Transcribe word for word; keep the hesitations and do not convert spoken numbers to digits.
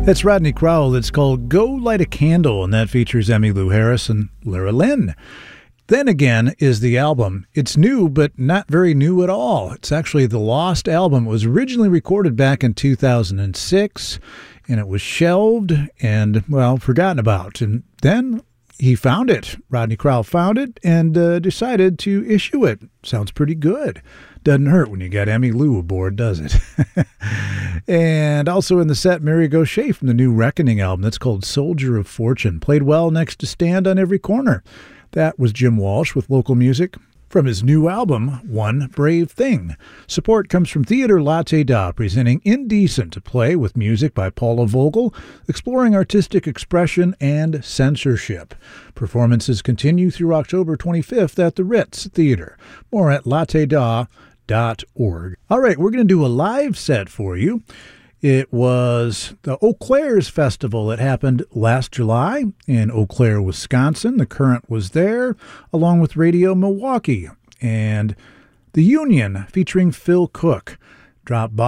That's Rodney Crowell. It's called Go Light a Candle, and that features Emmylou Harris and Lara Lynn. Then Again is the album. It's new, but not very new at all. It's actually the Lost album. It was originally recorded back in two thousand six, and it was shelved and, well, forgotten about. And then he found it. Rodney Crowell found it and uh, decided to issue it. Sounds pretty good. Doesn't hurt when you got Emmylou aboard, does it? And also in the set, Mary Gauthier from the new Reckoning album. That's called Soldier of Fortune. Played well next to Stand on Every Corner. That was Jim Walsh with local music from his new album, One Brave Thing. Support comes from Theater Latte Da, presenting Indecent, to play with music by Paula Vogel, exploring artistic expression and censorship. Performances continue through October twenty-fifth at the Ritz Theater. More at latte da dot org. All right, we're going to do a live set for you. It was the Eau Claire's Festival that happened last July in Eau Claire, Wisconsin. The Current was there, along with Radio Milwaukee. And The Union, featuring Phil Cook, dropped by.